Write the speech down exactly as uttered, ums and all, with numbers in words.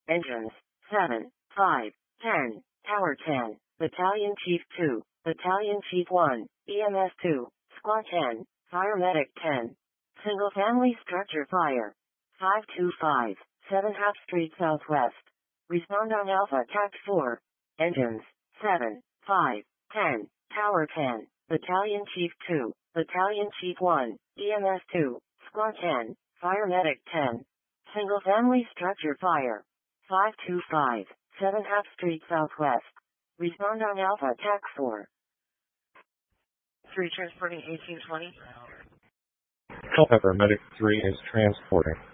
Engines, seven, five, ten, Tower ten, Battalion Chief two, Battalion Chief one, E M S two, Squad ten, Fire Medic ten. Single Family Structure Fire. five two five, seven Half Street Southwest. Respond on Alpha Tact four. Engines, seven, five, ten, Tower ten, Battalion Chief two, Battalion Chief one, E M S two, Squad ten, Fire Medic ten. Single Family Structure Fire. five two five, seven Half Street Southwest. Respond on Alpha Tac four. three transporting eighteen twenty. Alpha Medic three is transporting.